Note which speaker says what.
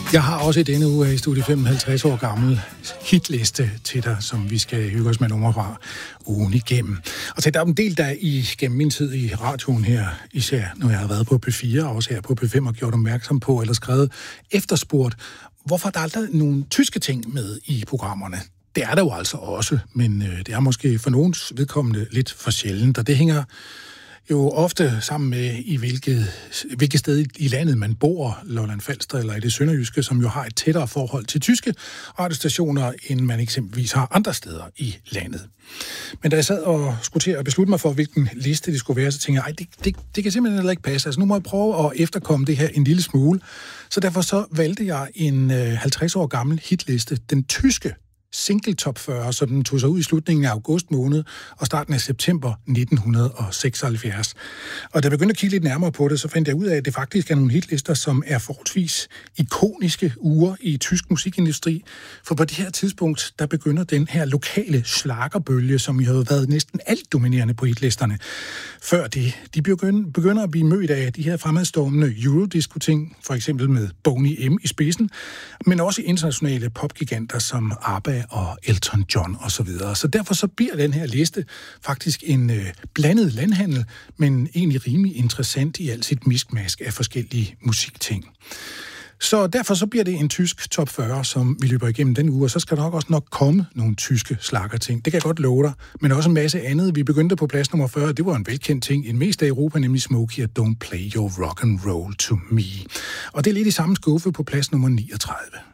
Speaker 1: Jeg har også i denne uge her i Studie 55 år gammel hitliste til dig, som vi skal hygge os med numre fra ugen igennem. Og så der er en del, der igennem min tid i radioen her, især når jeg har været på P4 og også her på P5 og gjort opmærksom på, eller skrevet efterspurgt, hvorfor der aldrig nogle tyske ting med i programmerne. Det er der jo altså også, men det er måske for nogens vedkommende lidt for sjældent, og det hænger jo ofte sammen med, i hvilket sted i landet man bor, Lolland Falster eller i det sønderjyske, som jo har et tættere forhold til tyske radiostationer, end man eksempelvis har andre steder i landet. Men da jeg sad og skulle til at beslutte mig for, hvilken liste det skulle være, så tænkte jeg, det kan simpelthen heller ikke passe. Altså nu må jeg prøve at efterkomme det her en lille smule. Så derfor så valgte jeg en 50 år gammel hitliste, den tyske single top 40, som den tog sig ud i slutningen af august måned og starten af september 1976. Og da jeg begyndte at kigge lidt nærmere på det, så fandt jeg ud af, at det faktisk er nogle hitlister, som er forholdsvis ikoniske uger i tysk musikindustri. For på det her tidspunkt, der begynder den her lokale schlagerbølge, som jo har været næsten alt dominerende på hitlisterne. Før det, de begynder at blive mødt af de her fremadstormende eurodisco-ting, for eksempel med Boney M i spidsen, men også internationale popgiganter som ABBA og Elton John og så videre. Så derfor så bliver den her liste faktisk en blandet landhandel, men egentlig rimelig interessant i alt sit miskmask af forskellige musikting. Så derfor så bliver det en tysk top 40, som vi løber igennem den uge, og så skal der nok komme nogle tyske slaggerting. Det kan jeg godt love dig, men også en masse andet. Vi begyndte på plads nummer 40, det var en velkendt ting i mest af Europa, nemlig Smokey og Don't Play Your Rock and Roll to Me. Og det er lidt i samme skuffe på plads nummer 39.